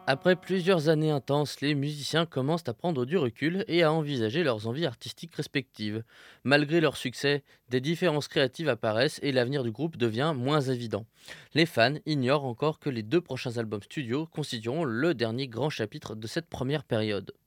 Après plusieurs années intenses, les musiciens commencent à prendre du recul et à envisager leurs envies artistiques respectives. Malgré leur succès, des différences créatives apparaissent et l'avenir du groupe devient moins évident. Les fans ignorent encore que les deux prochains albums studio constitueront le dernier grand chapitre de cette première période.